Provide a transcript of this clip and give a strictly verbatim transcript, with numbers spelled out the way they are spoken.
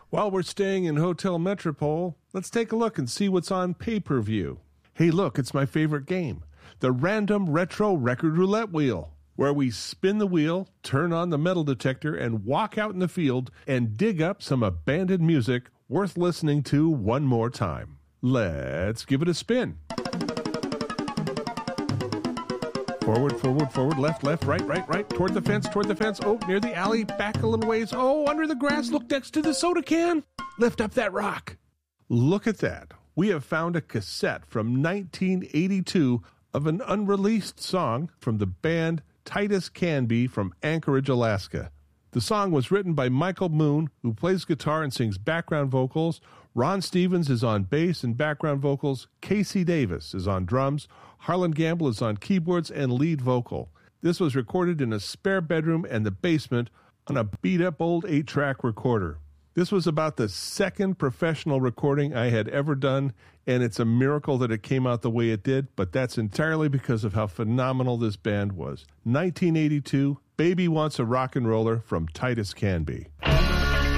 While we're staying in Hotel Metropole, let's take a look and see what's on pay-per-view. Hey, look, it's my favorite game, the Random Retro Record Roulette Wheel, where we spin the wheel, turn on the metal detector, and walk out in the field and dig up some abandoned music worth listening to one more time. Let's give it a spin. Forward, forward, forward, left, left, right, right, right, toward the fence, toward the fence, oh, near the alley, back a little ways, oh, under the grass, look next to the soda can, lift up that rock. Look at that. We have found a cassette from nineteen eighty-two of an unreleased song from the band Titus Canby from Anchorage, Alaska. The song was written by Michael Moon, who plays guitar and sings background vocals. Ron Stevens is on bass and background vocals. Casey Davis is on drums. Harlan Gamble is on keyboards and lead vocal. This was recorded in a spare bedroom and the basement on a beat-up old eight-track recorder. This was about the second professional recording I had ever done, and it's a miracle that it came out the way it did, but that's entirely because of how phenomenal this band was. nineteen eighty-two, Baby Wants a Rock and Roller from Titus Canby.